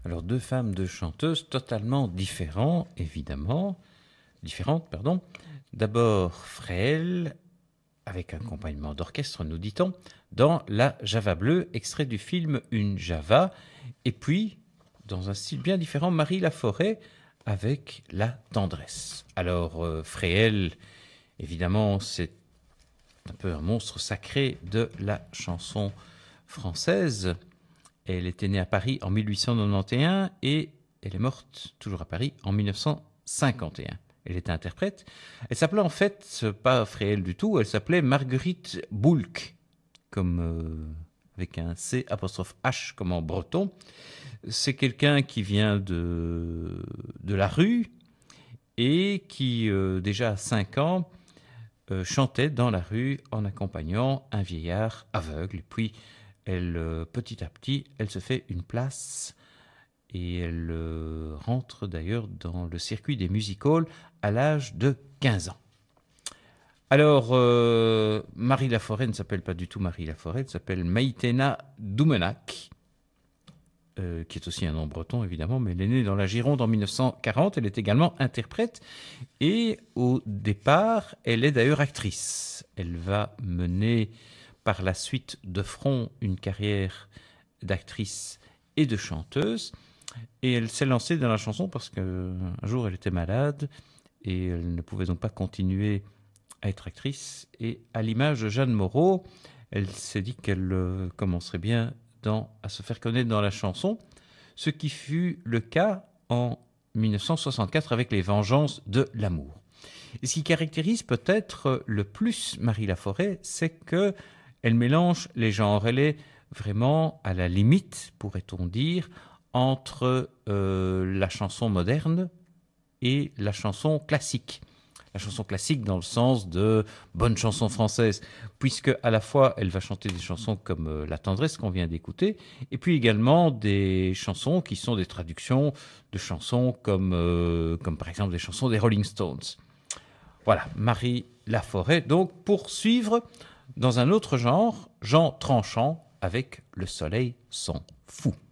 Alors, deux femmes, deux chanteuses totalement différentes, pardon. D'abord, Fréhel, avec accompagnement d'orchestre, nous dit-on, dans La Java bleue, extrait du film Une Java. Et puis, dans un style bien différent, Marie Laforêt, avec La Tendresse. Alors, Fréhel, évidemment, c'est un peu un monstre sacré de la chanson française. Elle était née à Paris en 1891 et elle est morte toujours à Paris en 1951. Elle était interprète. Elle s'appelait en fait pas Fréhel du tout, elle s'appelait Marguerite Boulk, comme avec un C apostrophe H comme en breton. C'est quelqu'un qui vient de la rue et qui, déjà à 5 ans, chantait dans la rue en accompagnant un vieillard aveugle. Et puis, petit à petit, elle se fait une place et elle rentre d'ailleurs dans le circuit des music-halls à l'âge de 15 ans. Alors, Marie Laforêt ne s'appelle pas du tout Marie Laforêt, elle s'appelle Maïtena Doumenac, qui est aussi un nom breton évidemment, mais elle est née dans la Gironde en 1940, elle est également interprète et au départ, elle est d'ailleurs actrice. Elle va mener par la suite de front une carrière d'actrice et de chanteuse. Et elle s'est lancée dans la chanson parce qu'un jour elle était malade et elle ne pouvait donc pas continuer à être actrice. Et à l'image de Jeanne Moreau, elle s'est dit qu'elle commencerait bien à se faire connaître dans la chanson, ce qui fut le cas en 1964 avec Les Vengeances de l'amour. Et ce qui caractérise peut-être le plus Marie Laforêt, c'est que elle mélange les genres. Elle est vraiment à la limite, pourrait-on dire, entre la chanson moderne et la chanson classique. La chanson classique dans le sens de bonne chanson française, puisque à la fois elle va chanter des chansons comme La Tendresse qu'on vient d'écouter, et puis également des chansons qui sont des traductions de chansons comme par exemple des chansons des Rolling Stones. Voilà, Marie Laforêt. Donc, pour suivre dans un autre genre, Jean Tranchant avec Le soleil s'en fout.